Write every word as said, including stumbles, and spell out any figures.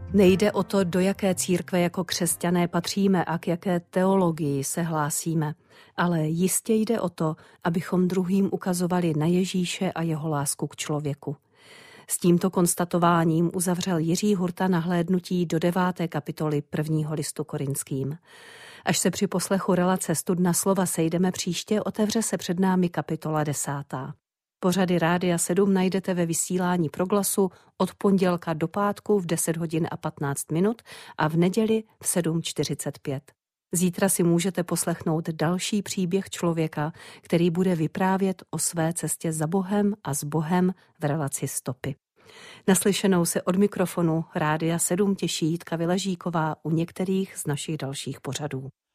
Nejde o to, do jaké církve jako křesťané patříme a k jaké teologii se hlásíme, ale jistě jde o to, abychom druhým ukazovali na Ježíše a jeho lásku k člověku. S tímto konstatováním uzavřel Jiří Hurta nahlédnutí do deváté kapitoly prvního listu Korinským. Až se při poslechu relace Studna slova sejdeme příště, otevře se před námi kapitola desátá. Pořady Rádia sedm najdete ve vysílání Proglasu od pondělka do pátku v deset hodin a patnáct minut a v neděli v sedm čtyřicet pět. Zítra si můžete poslechnout další příběh člověka, který bude vyprávět o své cestě za Bohem a s Bohem v relaci Stopy. Naslyšenou se od mikrofonu Rádia sedm těší Jitka Viležíková u některých z našich dalších pořadů.